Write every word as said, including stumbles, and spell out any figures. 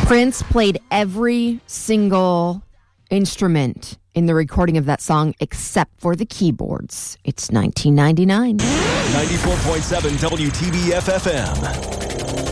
Prince played every single instrument in the recording of that song except for the keyboards. It's nineteen ninety-nine. ninety-four point seven W T B F F M.